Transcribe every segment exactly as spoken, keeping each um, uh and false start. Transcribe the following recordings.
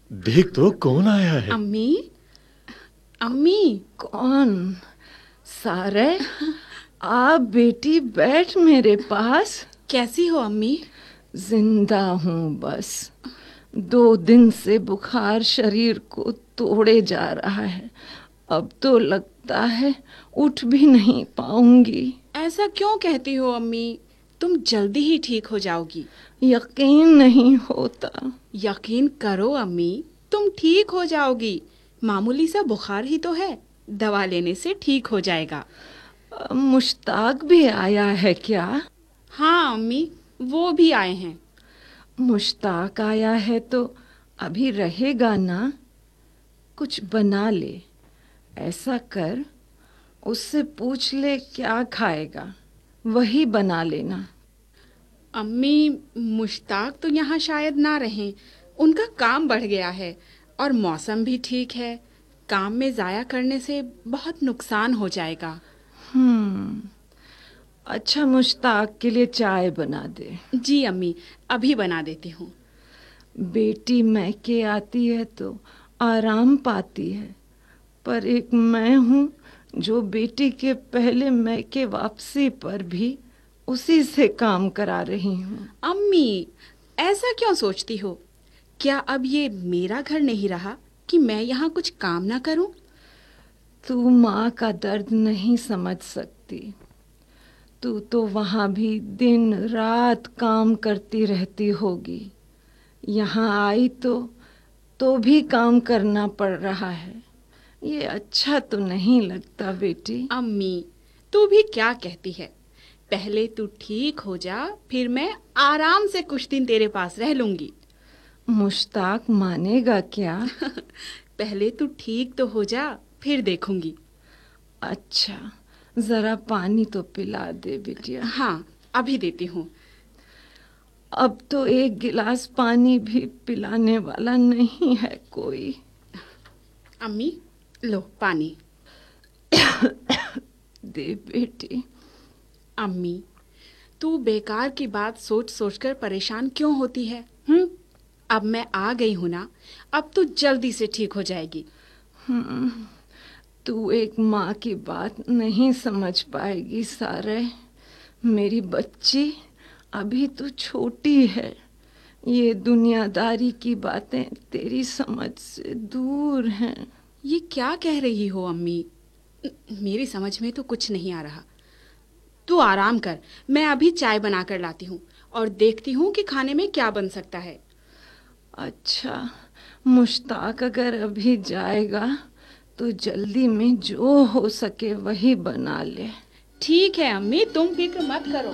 देख तो कौन आया है। अम्मी, अम्मी। कौन? सारे, आ बेटी, बैठ मेरे पास। कैसी हो अम्मी? जिंदा हूँ बस। दो दिन से बुखार शरीर को तोड़े जा रहा है। अब तो लगता है उठ भी नहीं पाऊंगी। ऐसा क्यों कहती हो अम्मी? तुम जल्दी ही ठीक हो जाओगी। यकीन नहीं होता। यकीन करो अम्मी, तुम ठीक हो जाओगी। मामूली सा बुखार ही तो है, दवा लेने से ठीक हो जाएगा। मुश्ताक भी आया है क्या? हाँ अम्मी, वो भी आए हैं। मुश्ताक आया है तो अभी रहेगा ना? कुछ बना ले। ऐसा कर, उससे पूछ ले क्या खाएगा, वही बना लेना। अम्मी, मुश्ताक तो यहाँ शायद ना रहें। उनका काम बढ़ गया है और मौसम भी ठीक है। काम में ज़ाया करने से बहुत नुकसान हो जाएगा। हम्म अच्छा, मुश्ताक के लिए चाय बना दे। जी अम्मी, अभी बना देती हूँ। बेटी मैके आती है तो आराम पाती है, पर एक मैं हूँ जो बेटी के पहले मैके वापसी पर भी उसी से काम करा रही हूँ। अम्मी, ऐसा क्यों सोचती हो? क्या अब ये मेरा घर नहीं रहा कि मैं यहाँ कुछ काम ना करूँ? तू माँ का दर्द नहीं समझ सकती। तू तो वहाँ भी दिन रात काम करती रहती होगी। यहाँ आई तो तो भी काम करना पड़ रहा है। ये अच्छा तो नहीं लगता बेटी। अम्मी, तू भी क्या कहती है? पहले तू ठीक हो जा, फिर मैं आराम से कुछ दिन तेरे पास रह लूंगी। मुश्ताक मानेगा क्या? पहले तू ठीक तो हो जा, फिर देखूंगी। अच्छा, जरा पानी तो पिला दे बिटिया। हाँ, अभी देती हूँ। अब तो एक गिलास पानी भी पिलाने वाला नहीं है कोई। अम्मी, लो पानी। दे बेटी। अम्मी, तू बेकार की बात सोच सोचकर परेशान क्यों होती है? हम्म, अब मैं आ गई हूँ ना, अब तू जल्दी से ठीक हो जाएगी। हम्म तू एक माँ की बात नहीं समझ पाएगी सारे। मेरी बच्ची अभी तो छोटी है। ये दुनियादारी की बातें तेरी समझ से दूर हैं। ये क्या कह रही हो अम्मी? मेरी समझ में तो कुछ नहीं आ रहा। तू आराम कर, मैं अभी चाय बना कर लाती हूँ और देखती हूँ कि खाने में क्या बन सकता है। अच्छा, मुश्ताक अगर अभी जाएगा तो जल्दी में जो हो सके वही बना ले। ठीक है अम्मी, तुम फिक्र मत करो।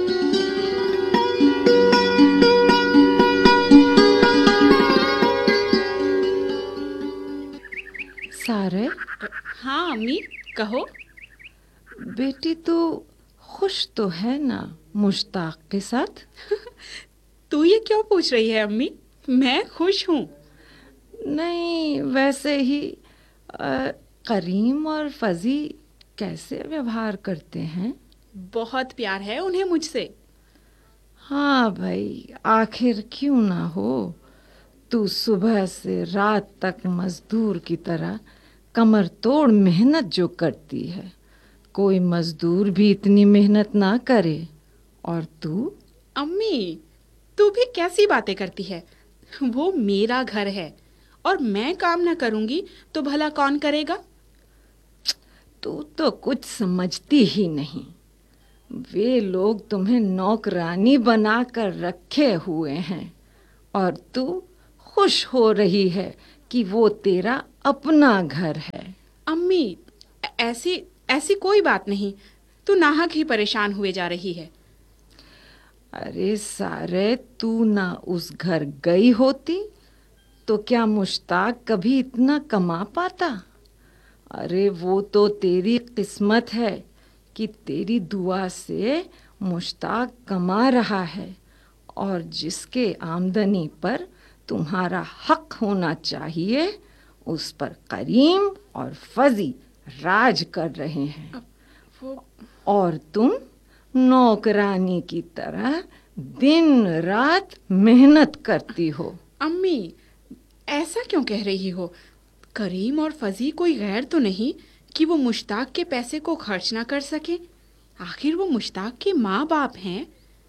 सारे, हाँ अम्मी, कहो। बेटी तो खुश तो है ना मुश्ताक के साथ? तू ये क्यों पूछ रही है अम्मी? मैं खुश हूँ। नहीं, वैसे ही। आ, करीम और फजी कैसे व्यवहार करते हैं? बहुत प्यार है उन्हें मुझसे। हाँ भाई, आखिर क्यों ना हो। तू सुबह से रात तक मजदूर की तरह कमर तोड़ मेहनत जो करती है, कोई मजदूर भी इतनी मेहनत ना करे। और तू? अम्मी, तू भी कैसी बातें करती है? वो मेरा घर है और मैं काम ना करूंगी तो भला कौन करेगा? तू तो कुछ समझती ही नहीं। वे लोग तुम्हें नौकरानी बना कर रखे हुए हैं और तू खुश हो रही है कि वो तेरा अपना घर है। अम्मी, ऐसी ऐसी कोई बात नहीं। तू नाहक ही परेशान हुए जा रही है। अरे सारे, तू ना उस घर गई होती तो क्या मुश्ताक कभी इतना कमा पाता? अरे वो तो तेरी किस्मत है कि तेरी दुआ से मुश्ताक कमा रहा है, और जिसके आमदनी पर तुम्हारा हक होना चाहिए उस पर करीम और फजी राज कर रहे हैं। वो और तुम नौकरानी की तरह दिन रात मेहनत करती हो। अम्मी, ऐसा क्यों कह रही हो? करीम और फजी कोई गैर तो नहीं कि वो मुश्ताक के पैसे को खर्च ना कर सके। आखिर वो मुश्ताक के माँ बाप हैं।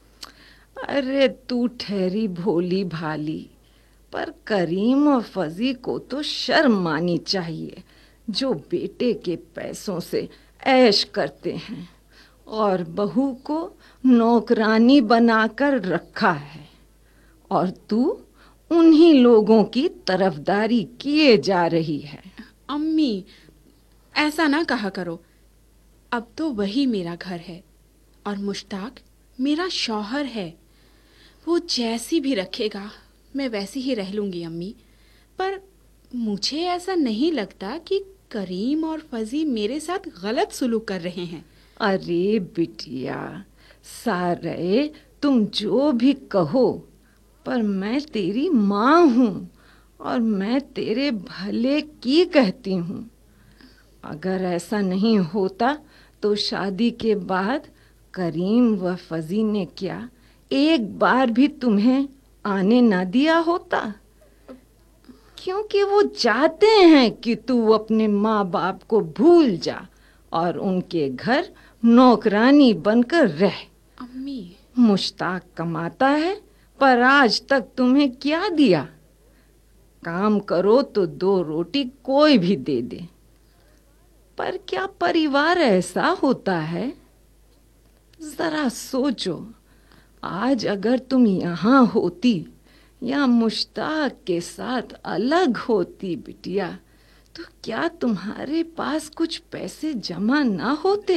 अरे तू ठहरी भोली भाली, पर करीम और फजी को तो शर्म मानी चाहिए, जो बेटे के पैसों से ऐश करते हैं और बहू को नौकरानी बनाकर रखा है, और तू उन्हीं लोगों की तरफदारी किए जा रही है। अम्मी, ऐसा ना कहा करो। अब तो वही मेरा घर है और मुश्ताक मेरा शौहर है। वो जैसी भी रखेगा मैं वैसी ही रह लूँगी अम्मी। पर मुझे ऐसा नहीं लगता कि करीम और फजी मेरे साथ गलत सुलूक कर रहे हैं। अरे बिटिया, सारे तुम जो भी कहो, पर मैं तेरी माँ हूँ और मैं तेरे भले की कहती हूँ। अगर ऐसा नहीं होता तो शादी के बाद करीम व फजी ने क्या एक बार भी तुम्हें आने ना दिया होता? क्योंकि वो चाहते हैं कि तू अपने माँ बाप को भूल जा और उनके घर नौकरानी बनकर रह। अम्मी, मुश्ताक कमाता है, पर आज तक तुम्हें क्या दिया? काम करो तो दो रोटी कोई भी दे दे। पर क्या परिवार ऐसा होता है? जरा सोचो, आज अगर तुम यहाँ होती या मुश्ताक के साथ अलग होती बिटिया, तो क्या तुम्हारे पास कुछ पैसे जमा ना होते?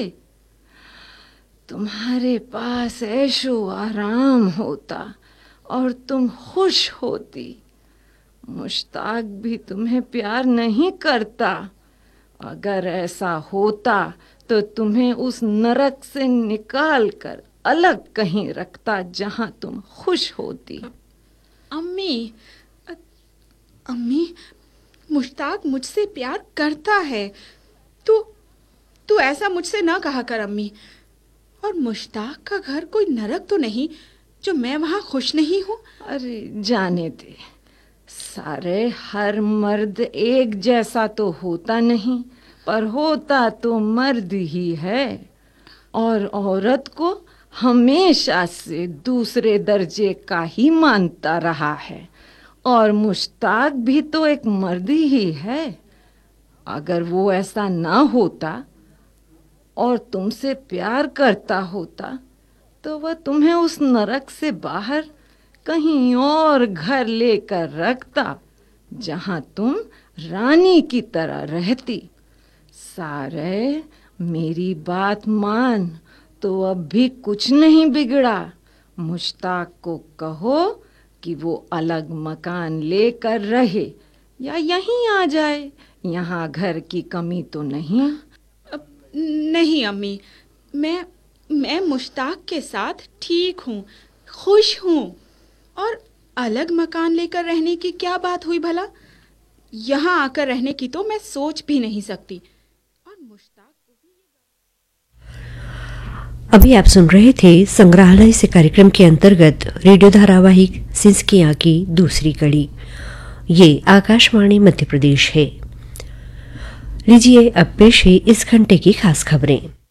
तुम्हारे पास ऐशो आराम होता और तुम खुश होती। मुश्ताक भी तुम्हें प्यार नहीं करता। अगर ऐसा होता तो तुम्हें उस नरक से निकाल कर अलग कहीं रखता जहां तुम खुश होती। अम्मी, अम्मी, मुश्ताक मुझसे प्यार करता है। तू तू ऐसा मुझसे ना कहा कर अम्मी। और मुश्ताक का घर कोई नरक तो नहीं जो मैं वहाँ खुश नहीं हूँ। अरे जाने दे, सारे हर मर्द एक जैसा तो होता नहीं, पर होता तो मर्द ही है, और औरत को हमेशा से दूसरे दर्जे का ही मानता रहा है। और मुश्ताक भी तो एक मर्द ही है। अगर वो ऐसा ना होता और तुमसे प्यार करता होता तो वह तुम्हें उस नरक से बाहर कहीं और घर लेकर रखता जहां तुम रानी की तरह रहती। सारे मेरी बात मान, तो अब भी कुछ नहीं बिगड़ा। मुश्ताक को कहो कि वो अलग मकान लेकर रहे या यहीं आ जाए। यहाँ घर की कमी तो नहीं। नहीं अम्मी, मैं मैं मुश्ताक के साथ ठीक हूँ, खुश हूँ। और अलग मकान लेकर रहने की क्या बात हुई भला? यहाँ आकर रहने की तो मैं सोच भी नहीं सकती। और मुश्ताक को भी। अभी आप सुन रहे थे संग्रहालय से कार्यक्रम के अंतर्गत रेडियो धारावाहिक सिंचकियां की दूसरी कड़ी। ये आकाशवाणी मध्य प्रदेश है। लीजिए अब पेश है इस घंटे की खास खबरें।